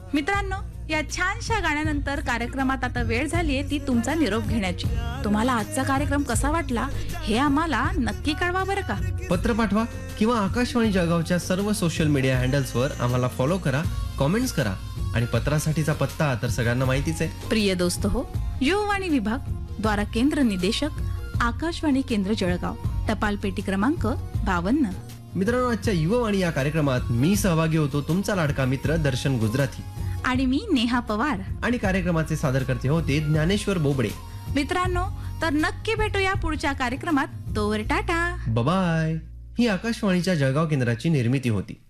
मित्रांनो, या छानशा गाण्यानंतर कार्यक्रमात आता वेळ झालीये ती तुमचा निरोप घेण्याची. तुम्हाला आजचा कार्यक्रम कसा वाटला हे आम्हाला नक्की कळवा बरं का. पत्र पाठवा किंवा आकाशवाणी जळगावच्या सर्व सोशल मीडिया हँडल्सवर आम्हाला फॉलो करा, कॉमेंट्स करा आणि पत्रासाठीचा पत्ता तर सगळ्यांना माहितीच आहे. प्रिय दोस्त हो, युववाणी विभाग द्वारा केंद्र निदेशक आकाशवाणी केंद्र जळगाव, टपाल पेटी क्रमांक 52. मित्रांनो, आजच्या युववाणी या कार्यक्रमात मी सहभागी होतो, तुमचा लाडका मित्र दर्शन गुजराती आणि मी नेहा पवार. आणि कार्यक्रमाचे सादरकर्ते होते ज्ञानेश्वर बोबडे. मित्रांनो, तर नक्की भेटूया पुढच्या कार्यक्रमात. तोवर टाटा, बाय. ही आकाशवाणीच्या जळगाव केंद्राची निर्मिती होती.